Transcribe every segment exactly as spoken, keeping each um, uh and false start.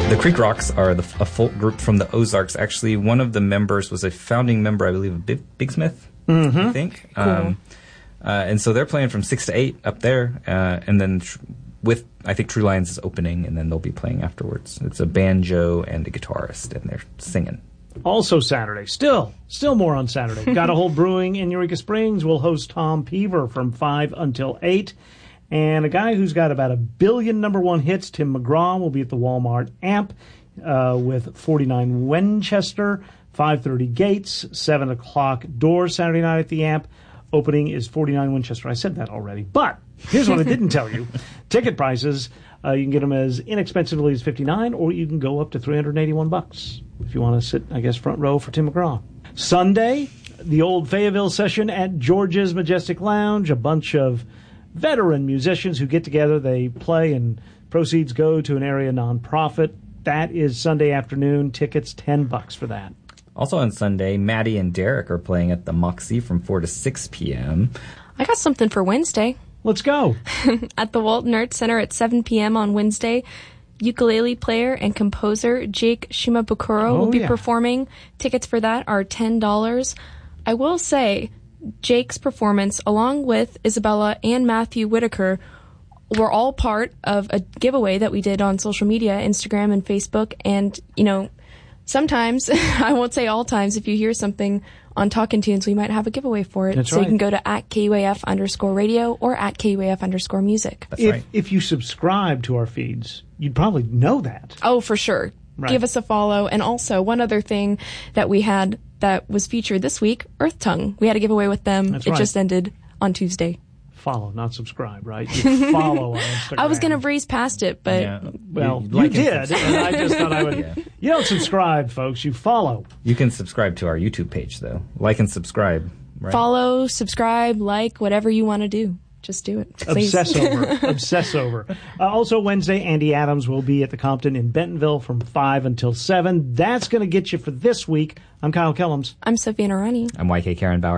The Creek Rocks are the, a folk group from the Ozarks. Actually, one of the members was a founding member, I believe, of Big, Big Smith, mm-hmm. I think. Cool. Um, uh, and so they're playing from six to eight up there. Uh, and then tr- with, I think, True Lions is opening, and then they'll be playing afterwards. It's a banjo and a guitarist, and they're singing. Also Saturday. Still, still more on Saturday. Got a Hole Brewing in Eureka Springs will host Tom Peaver from five until eight. And a guy who's got about a billion number one hits, Tim McGraw, will be at the Walmart Amp uh, with forty-nine Winchester, five thirty Gates, seven o'clock doors Saturday night at the Amp. Opening is forty-nine Winchester. I said that already. But here's what I didn't tell you. Ticket prices, uh, you can get them as inexpensively as fifty-nine, or you can go up to three hundred eighty-one bucks if you want to sit, I guess, front row for Tim McGraw. Sunday, the old Fayetteville session at George's Majestic Lounge. A bunch of veteran musicians who get together, they play, and proceeds go to an area nonprofit. That is Sunday afternoon. Tickets, ten bucks for that. Also on Sunday, Maddie and Derek are playing at the Moxie from four to six p.m. I got something for Wednesday. Let's go. At the Walton Arts Center at seven p.m. on Wednesday, ukulele player and composer Jake Shimabukuro oh, will be yeah. performing. Tickets for that are ten dollars. I will say, Jake's performance, along with Isabella and Matthew Whitaker, were all part of a giveaway that we did on social media, Instagram and Facebook. And, you know, sometimes, I won't say all times, if you hear something on Talkin' Tunes, we might have a giveaway for it. That's so right. you can go to at K U A F underscore radio or at K U A F underscore music. That's if, right. If you subscribe to our feeds, you'd probably know that. Oh, for sure. Right. Give us a follow. And also, one other thing that we had that was featured this week, Earth Tongue. We had a giveaway with them. That's it right. just ended on Tuesday. Follow, not subscribe, right? You follow on Instagram. I was going to breeze past it, but... Yeah. Well, You- you, like and did, subscribe. and I just thought I would... Yeah. You don't subscribe, folks. You follow. You can subscribe to our YouTube page, though. Like and subscribe. Right? Follow, subscribe, like, whatever you want to do. Just do it, please. Obsess over. Obsess over. Uh, also, Wednesday, Andy Adams will be at the Compton in Bentonville from five until seven. That's going to get you for this week. I'm Kyle Kellums. I'm Sophia Narani. I'm Y K Karen Bauer.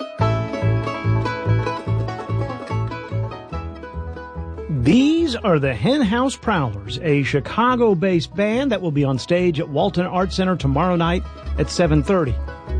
These are the Hen House Prowlers, a Chicago-based band that will be on stage at Walton Arts Center tomorrow night at seven thirty.